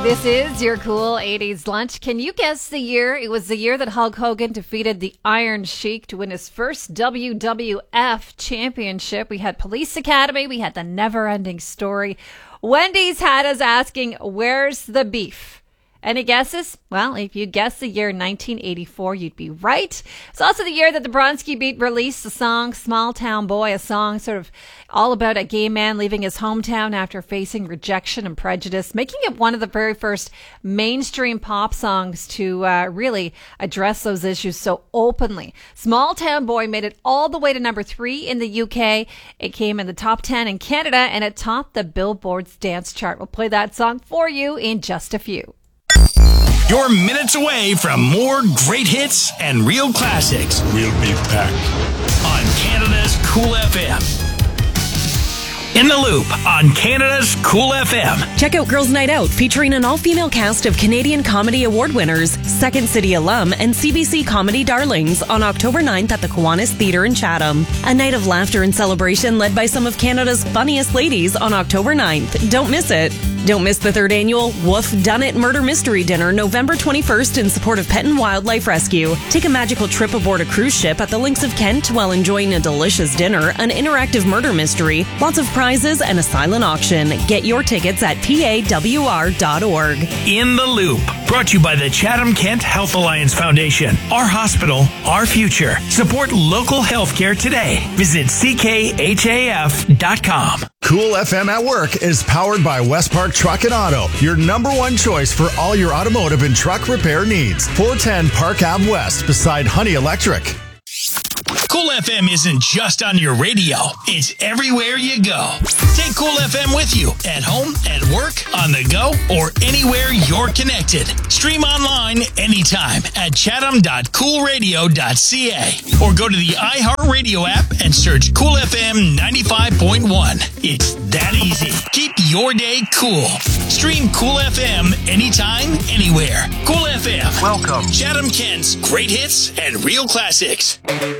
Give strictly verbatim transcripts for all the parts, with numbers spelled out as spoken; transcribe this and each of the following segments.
This is your cool eighties lunch. Can you guess the year? It was the year that Hulk Hogan defeated the Iron Sheik to win his first W W F championship. We had Police Academy. We had the Never Ending Story. Wendy's had us asking, where's the beef? Any guesses? Well, if you guessed the year nineteen eighty-four, you'd be right. It's also the year that the Bronski Beat released the song Small Town Boy, a song sort of all about a gay man leaving his hometown after facing rejection and prejudice, making it one of the very first mainstream pop songs to uh, really address those issues so openly. Small Town Boy made it all the way to number three in the U K. It came in the top ten in Canada, and it topped the Billboard's dance chart. We'll play that song for you in just a few. You're minutes away from more great hits and real classics. We'll be back on Canada's Cool F M. In the Loop on Canada's Cool F M. Check out Girls' Night Out, featuring an all-female cast of Canadian Comedy Award winners, Second City alum, and C B C comedy darlings on October ninth at the Kiwanis Theatre in Chatham. A night of laughter and celebration led by some of Canada's funniest ladies on October ninth. Don't miss it. Don't miss the third annual Woof Done It Murder Mystery Dinner November twenty-first in support of Pet and Wildlife Rescue. Take a magical trip aboard a cruise ship at the Links of Kent while enjoying a delicious dinner, an interactive murder mystery, lots of prizes, and a silent auction. Get your tickets at P A W R dot org. In the Loop, brought to you by the Chatham-Kent Health Alliance Foundation. Our hospital, our future. Support local healthcare today. Visit C K H A F dot com. Cool F M at Work is powered by West Park Truck and Auto, your number one choice for all your automotive and truck repair needs. four ten Park Ave West beside Honey Electric. Cool F M isn't just on your radio. It's everywhere you go. Take Cool F M with you at home, at work, on the go, or anywhere you're connected. Stream online anytime at chatham dot cool radio dot c a or go to the iHeartRadio app and search Cool F M ninety-five point one. It's that easy. Keep your day cool. Stream Cool F M anytime, anywhere. Cool F M. Welcome. Chatham-Kent's great hits and real classics.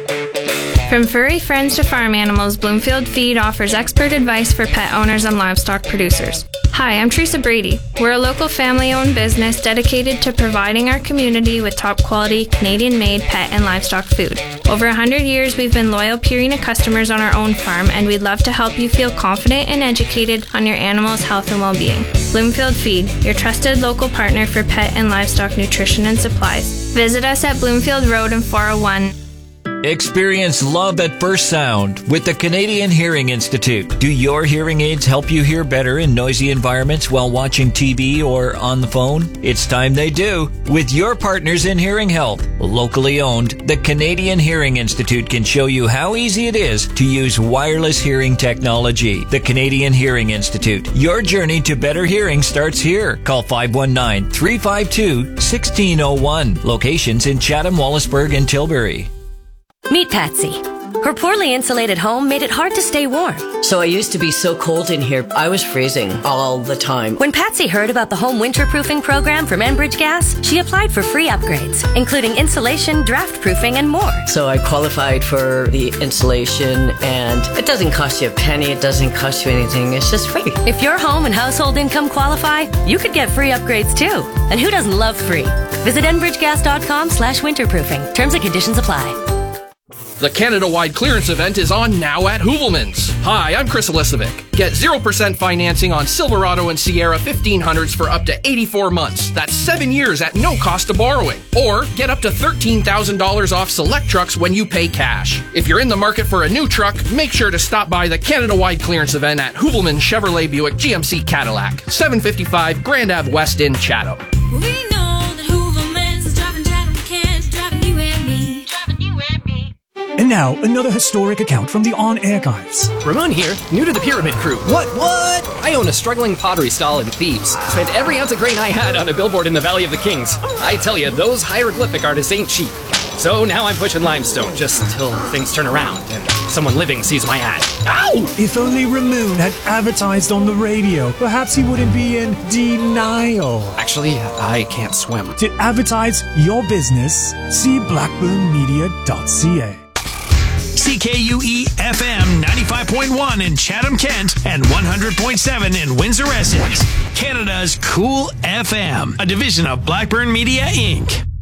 From furry friends to farm animals, Bloomfield Feed offers expert advice for pet owners and livestock producers. Hi, I'm Teresa Brady. We're a local family-owned business dedicated to providing our community with top-quality, Canadian-made pet and livestock food. Over one hundred years, we've been loyal Purina customers on our own farm, and we'd love to help you feel confident and educated on your animal's health and well-being. Bloomfield Feed, your trusted local partner for pet and livestock nutrition and supplies. Visit us at Bloomfield Road in four oh one. Experience love at first sound with the Canadian Hearing Institute. Do your hearing aids help you hear better in noisy environments while watching T V or on the phone? It's time they do. With your partners in hearing health, locally owned, the Canadian Hearing Institute can show you how easy it is to use wireless hearing technology. The Canadian Hearing Institute. Your journey to better hearing starts here. Call five one nine, three five two, one six zero one. Locations in Chatham, Wallaceburg, and Tilbury. Meet Patsy. Her poorly insulated home made it hard to stay warm. So I used to be so cold in here, I was freezing all the time. When Patsy heard about the home winterproofing program from Enbridge Gas, she applied for free upgrades, including insulation, draft proofing, and more. So I qualified for the insulation, and it doesn't cost you a penny, it doesn't cost you anything, it's just free. If your home and household income qualify, you could get free upgrades too. And who doesn't love free? Visit enbridgegas.com slash winterproofing. Terms and conditions apply. The Canada-wide clearance event is on now at Hoovelmans. Hi, I'm Chris Elisovic. Get zero percent financing on Silverado and Sierra fifteen hundreds for up to eighty-four months. That's seven years at no cost of borrowing. Or get up to thirteen thousand dollars off select trucks when you pay cash. If you're in the market for a new truck, make sure to stop by the Canada-wide clearance event at Hoovelmans Chevrolet Buick G M C Cadillac, seven fifty-five Grand Ave West in Chatham. We know that Hoovelmans is driving Chatham-Kent, driving you and me, driving you and me. And now, another historic account from the On Archives. Ramon here, new to the Pyramid Crew. What, what? I own a struggling pottery stall in Thebes. Spent every ounce of grain I had on a billboard in the Valley of the Kings. I tell you, those hieroglyphic artists ain't cheap. So now I'm pushing limestone, just until things turn around and someone living sees my ad. Ow! If only Ramon had advertised on the radio, perhaps he wouldn't be in denial. Actually, I can't swim. To advertise your business, see blackburn media dot c a. C K U E F M ninety-five point one in Chatham-Kent and one hundred point seven in Windsor, Essex. Canada's does Cool F M, a division of Blackburn Media, Incorporated.